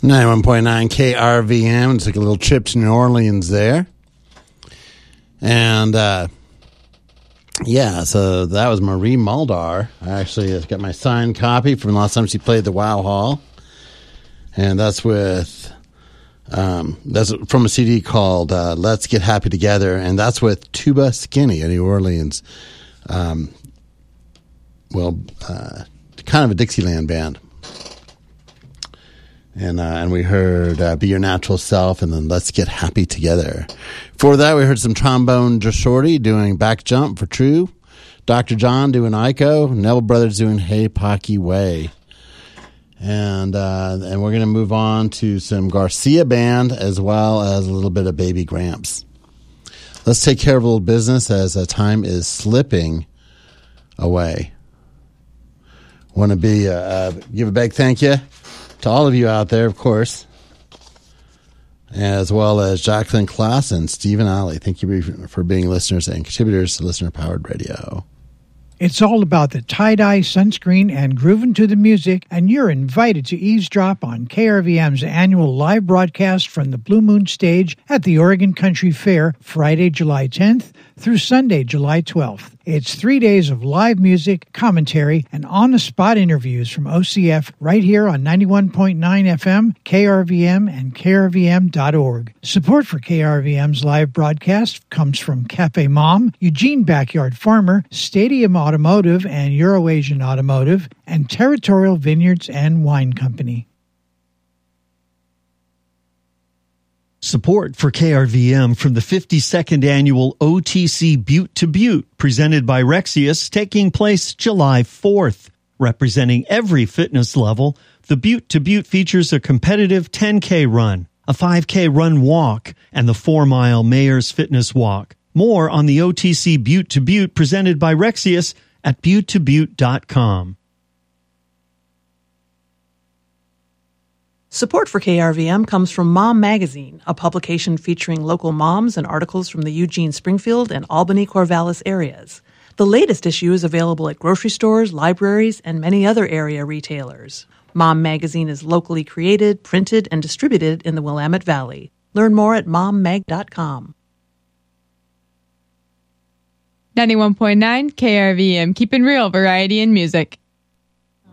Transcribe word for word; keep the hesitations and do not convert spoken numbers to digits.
ninety-one point nine K R V M. Took a little trip to New Orleans there. And, uh, yeah, so that was Marie Muldaur. I actually got my signed copy from the last time she played the Wow Hall. And that's with, um, that's from a C D called uh, Let's Get Happy Together. And that's with Tuba Skinny in New Orleans. Um, well, uh, kind of a Dixieland band. And uh, and we heard uh, Be Your Natural Self and then Let's Get Happy Together. For that, we heard some Trombone Shorty doing Back Jump for True. Doctor John doing Ico. Neville Brothers doing Hey Pocky Way. And uh, and we're going to move on to some Garcia Band as well as a little bit of Baby Gramps. Let's take care of a little business as uh, time is slipping away. Want to be uh, uh, give a big thank you to all of you out there, of course, as well as Jacqueline Klass and Stephen Alley. Thank you for being listeners and contributors to Listener Powered Radio. It's all about the tie-dye, sunscreen, and grooving to the music, and you're invited to eavesdrop on K R V M's annual live broadcast from the Blue Moon stage at the Oregon Country Fair, Friday, July tenth through Sunday, July twelfth. It's three days of live music, commentary, and on-the-spot interviews from O C F right here on ninety-one point nine F M, K R V M, and K R V M dot org. Support for K R V M's live broadcast comes from Cafe Mom, Eugene Backyard Farmer, Stadium Automotive and Euroasian Automotive, and Territorial Vineyards and Wine Company. Support for K R V M from the fifty-second Annual O T C Butte to Butte, presented by Rexius, taking place July fourth. Representing every fitness level, the Butte to Butte features a competitive ten K run, a five K run walk, and the four mile Mayor's Fitness Walk. More on the O T C Butte to Butte presented by Rexius at butte to butte dot com. Support for K R V M comes from Mom Magazine, a publication featuring local moms and articles from the Eugene, Springfield, and Albany, Corvallis areas. The latest issue is available at grocery stores, libraries, and many other area retailers. Mom Magazine is locally created, printed, and distributed in the Willamette Valley. Learn more at mom mag dot com. ninety-one point nine K R V M, keeping real variety in music.